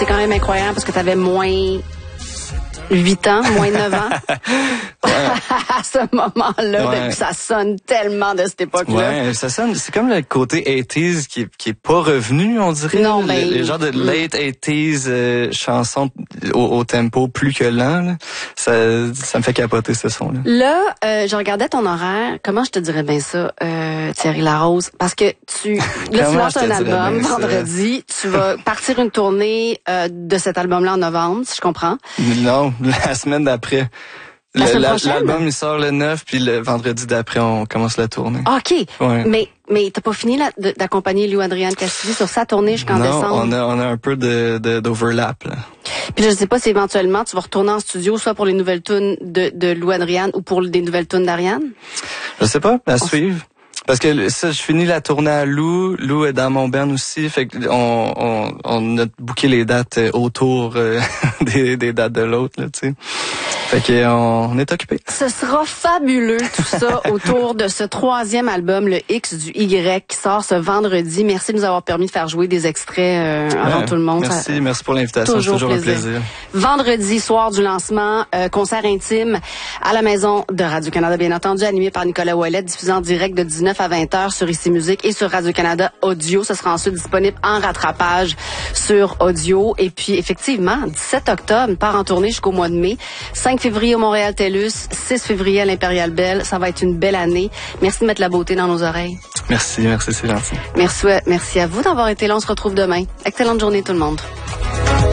c'est quand même incroyable parce que t'avais moins 8 ans, moins 9 ans. À ce moment-là, Ouais. ça sonne tellement de cette époque-là. Ouais, ça sonne, c'est comme le côté 80s qui est pas revenu, on dirait. Non, mais les genres de late 80s chansons au tempo plus que lent, là. Ça me fait capoter ce son-là. Là, je regardais ton horaire. Comment je te dirais bien ça, Thierry Larose? Parce que tu lances un album vendredi. Tu vas partir une tournée de cet album-là en novembre, si je comprends. Non, la semaine d'après. L'album, il sort le 9, puis le vendredi d'après, on commence la tournée. OK. Ouais. Mais t'as pas fini d'accompagner Louis-Andriane Castillo sur sa tournée jusqu'en décembre? Non, on a un peu d'overlap, là. Puis je sais pas si éventuellement tu vas retourner en studio, soit pour les nouvelles tunes de Louis-Andriane ou pour des nouvelles tunes d'Ariane? Je sais pas, à suivre. Parce que ça, je finis la tournée à Lou. Lou est dans mon band aussi. Fait que on a booké les dates autour des dates de l'autre, là, tu sais. Fait que on est occupé. Ce sera fabuleux tout ça autour de ce 3e album, le X du Y, qui sort ce vendredi. Merci de nous avoir permis de faire jouer des extraits avant tout le monde. Merci pour l'invitation, c'est toujours un plaisir. Vendredi soir du lancement, concert intime à la maison de Radio-Canada, bien entendu, animé par Nicolas Ouellet, diffusé en direct de 19 à 20h sur ICI Musique et sur Radio-Canada Audio. Ce sera ensuite disponible en rattrapage sur audio. Et puis, effectivement, 17 octobre, part en tournée jusqu'au mois de mai. 5 février au Montréal TELUS, 6 février à l'Impérial Belle. Ça va être une belle année. Merci de mettre la beauté dans nos oreilles. Merci, c'est gentil. Merci à vous d'avoir été là. On se retrouve demain. Excellente journée tout le monde.